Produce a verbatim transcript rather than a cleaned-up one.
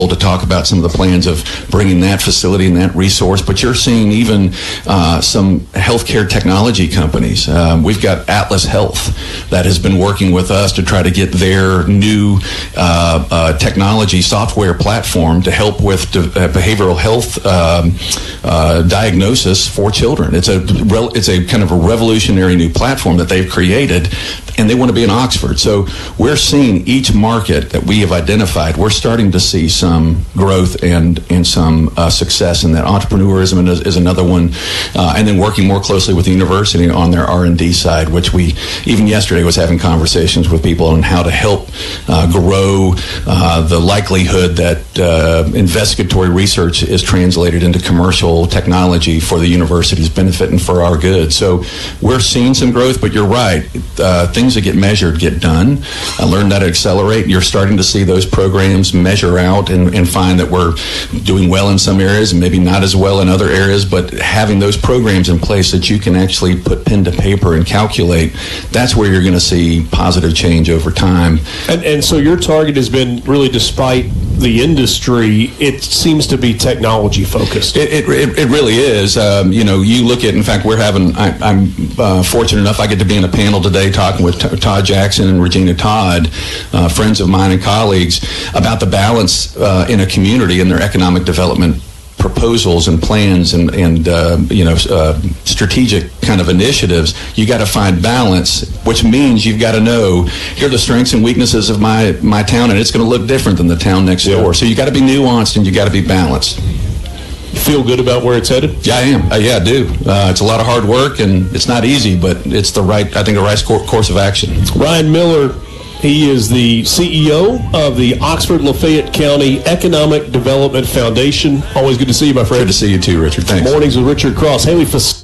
to talk about some of the plans of bringing that facility and that resource, but you're seeing even uh, some healthcare technology companies. Um, we've got Atlas Health that has been working with us to try to get their new uh, uh, technology software platform to help with de- uh, behavioral health um, uh, diagnosis for children. It's a rel- it's a kind of a revolutionary new platform that they've created, and they want to be in Oxford. So we're seeing each market that we have identified, we're starting to see some growth and, and some uh, success in that. Entrepreneurism is, is another one. Uh, and then working more closely with the university on their R and D side, which we, even yesterday, was having conversations with people on how to help uh, grow uh, the likelihood that uh, investigatory research is translated into commercial technology for the university's benefit and for our good. So we're seeing some growth, but you're right. Uh, things that get measured get done. I learned that to accelerate. You're starting to see those programs measure out and, and find that we're doing well in some areas and maybe not as well in other areas, but having those programs in place that you can actually put pen to paper and calculate, that's where you're going to see positive change over time. And, and so your target has been really, despite the industry, it seems to be technology focused. It, it, it really is. Um, you know, you look at, in fact, we're having, I, I'm uh, fortunate enough I get to be in a panel today talking with T- Todd Jackson and Regina Todd, uh, friends of mine and colleagues, about the balance uh, in a community and their economic development proposals and plans and, and uh, you know, uh, strategic kind of initiatives. You got to find balance, which means you've got to know, here are the strengths and weaknesses of my, my town, and it's going to look different than the town next yeah. door. So you got to be nuanced and you got to be balanced. You feel good about where it's headed? Yeah, I am. Uh, yeah, I do. Uh, it's a lot of hard work, and it's not easy, but it's the right, I think, the right course of action. Ryan Miller, he is the C E O of the Oxford Lafayette County Economic Development Foundation. Always good to see you, my friend. Good to see you too, Richard. Thanks. Mornings with Richard Cross. Haley